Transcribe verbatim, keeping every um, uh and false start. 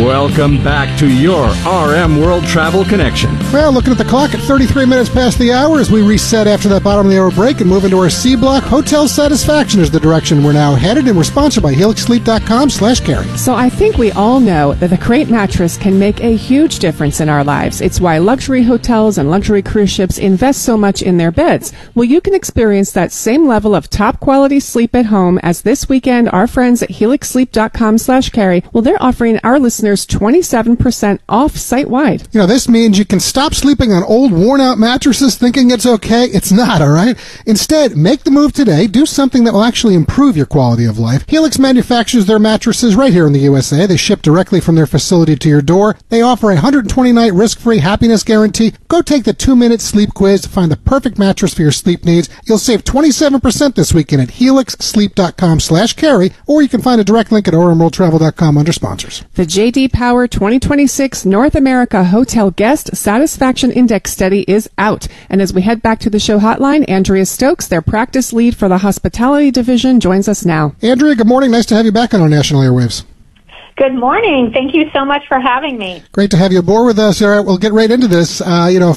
Welcome back to your R M World Travel Connection. Well, looking at the clock at thirty-three minutes past the hour as we reset after that bottom of the hour break and move into our C block. Hotel satisfaction is the direction we're now headed, and we're sponsored by helix sleep dot com slash carry. So I think we all know that the Crate mattress can make a huge difference in our lives. It's why luxury hotels and luxury cruise ships invest so much in their beds. Well, you can experience that same level of top quality sleep at home as this weekend our friends at helix sleep dot com slash carry, well, they're offering our listeners twenty-seven percent off site-wide. You know, this means you can stop sleeping on old, worn-out mattresses thinking it's okay. It's not, all right? Instead, make the move today. Do something that will actually improve your quality of life. Helix manufactures their mattresses right here in the U S A. They ship directly from their facility to your door. They offer a one hundred twenty night risk-free happiness guarantee. Go take the two-minute sleep quiz to find the perfect mattress for your sleep needs. You'll save twenty-seven percent this weekend at helix sleep dot com slash carry, or you can find a direct link at r m world travel dot com under sponsors. The J D Power twenty twenty-six North America Hotel Guest Satisfaction Index study is out. And as we head back to the show hotline, Andrea Stokes, their practice lead for the hospitality division, joins us now. Andrea, good morning. Nice to have you back on our national airwaves. Good morning. Thank you so much for having me. Great to have you aboard with us. All right, we'll get right into this. Uh, you know,